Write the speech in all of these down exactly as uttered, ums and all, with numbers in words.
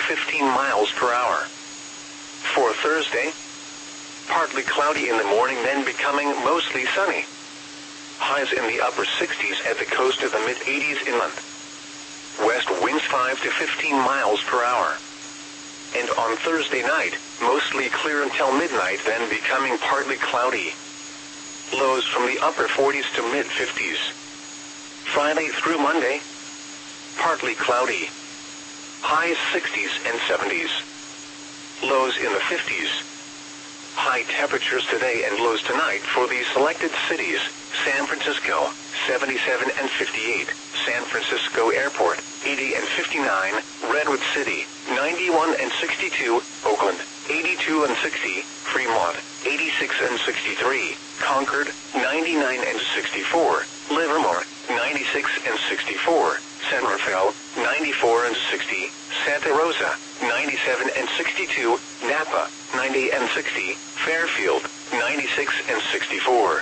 fifteen miles per hour. For Thursday, partly cloudy in the morning, then becoming mostly sunny. Highs in the upper sixties at the coast to the mid-eighties inland. West winds five to fifteen miles per hour. And on Thursday night, mostly clear until midnight, then becoming partly cloudy. Lows from the upper forties to mid-fifties. Friday through Monday, partly cloudy. Highs sixties and seventies. Lows in the fifties. High temperatures today and lows tonight for the selected cities: San Francisco, seventy-seven and fifty-eight, San Francisco Airport, eighty and fifty-nine, Redwood City, ninety-one and sixty-two, Oakland, eighty-two and sixty, Fremont, eighty-six and sixty-three, Concord, ninety-nine and sixty-four, Livermore, ninety-six and sixty-four, San Rafael, ninety-four and sixty, Santa Rosa, ninety-seven and sixty-two, Napa, ninety and sixty, Fairfield, ninety-six and sixty-four.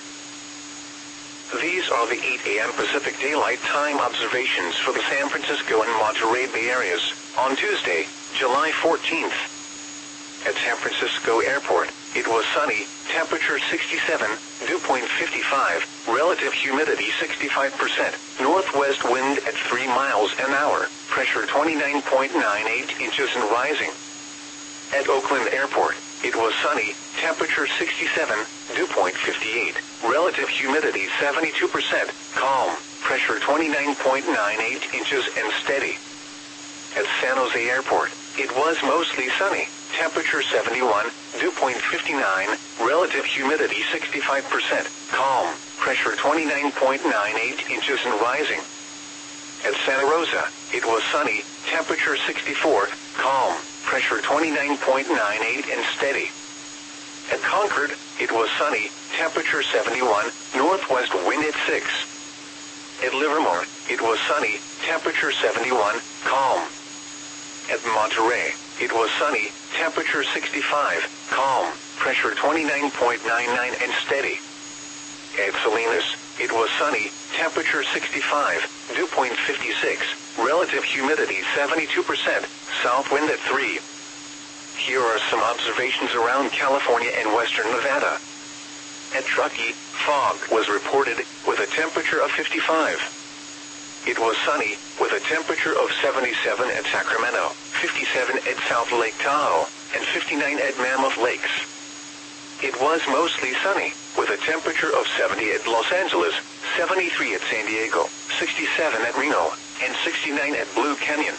These are the eight a m Pacific Daylight Time observations for the San Francisco and Monterey Bay areas on Tuesday, July fourteenth. At San Francisco Airport, it was sunny, temperature sixty-seven, dew point fifty-five, relative humidity sixty-five percent, northwest wind at three miles an hour, pressure twenty-nine point nine eight inches and rising. At Oakland Airport, it was sunny, temperature sixty-seven, dew point fifty-eight, relative humidity seventy-two percent, calm, pressure twenty-nine point nine eight inches and steady. At San Jose Airport, it was mostly sunny, temperature seventy-one, dew point fifty-nine, relative humidity sixty-five percent, calm, pressure twenty-nine point nine eight inches and rising. At Santa Rosa, it was sunny, temperature sixty-four, calm, pressure twenty-nine point nine eight and steady. At Concord, it was sunny, temperature seventy-one, northwest wind at six. At Livermore, it was sunny, temperature seventy-one, calm. At Monterey, it was sunny, temperature sixty-five, calm, pressure twenty-nine point nine nine and steady. At Salinas, it was sunny, temperature sixty-five, dew point fifty-six, relative humidity seventy-two percent, south wind at three. Here are some observations around California and western Nevada. At Truckee, fog was reported, with a temperature of fifty-five. It was sunny, with a temperature of seventy-seven at Sacramento, fifty-seven at South Lake Tahoe, and fifty-nine at Mammoth Lakes. It was mostly sunny, with a temperature of seventy at Los Angeles, seventy-three at San Diego, sixty-seven at Reno, and sixty-nine at Blue Canyon.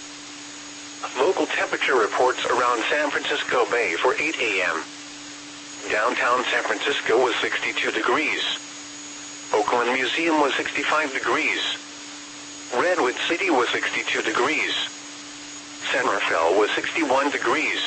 Local temperature reports around San Francisco Bay for eight a m Downtown San Francisco was sixty-two degrees. Oakland Museum was sixty-five degrees. Redwood City was sixty-two degrees. San Rafael was sixty-one degrees.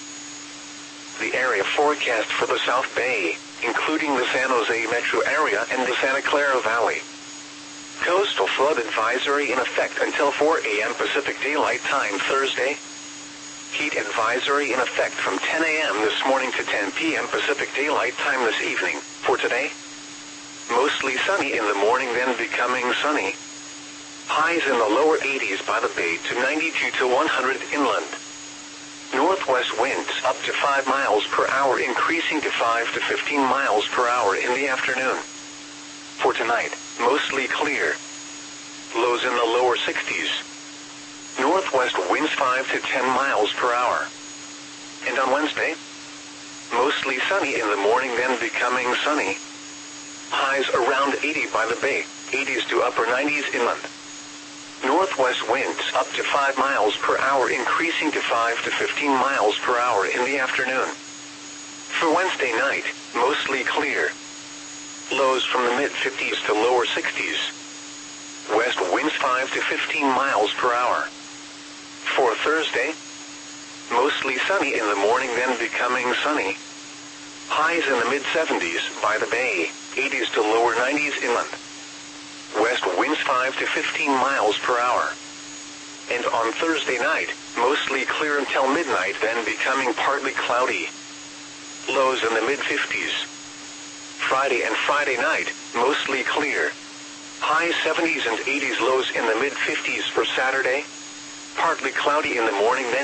The area forecast for the South Bay, including the San Jose metro area and the Santa Clara Valley. Coastal flood advisory in effect until four a m Pacific Daylight Time Thursday. Heat advisory in effect from ten a m this morning to ten p m Pacific Daylight Time this evening. For today, mostly sunny in the morning, then becoming sunny. Highs in the lower eighties by the Bay to ninety-two to one hundred inland. Northwest winds up to five miles per hour, increasing to five to fifteen miles per hour in the afternoon. For tonight, mostly clear. Lows in the lower sixties. Northwest winds five to ten miles per hour. And on Wednesday, mostly sunny in the morning, then becoming sunny. Highs around eighty by the Bay, eighties to upper nineties inland. Northwest winds up to five miles per hour, increasing to five to fifteen miles per hour in the afternoon. For Wednesday night, mostly clear. Lows from the mid-fifties to lower sixties. West winds five to fifteen miles per hour. For Thursday, mostly sunny in the morning, then becoming sunny. Highs in the mid-seventies by the Bay, eighties to lower nineties inland. West winds five to fifteen miles per hour. And on Thursday night, mostly clear until midnight, then becoming partly cloudy. Lows in the mid-fifties. Friday and Friday night, mostly clear. High seventies and eighties, lows in the mid-fifties for Saturday. Partly cloudy in the morning, then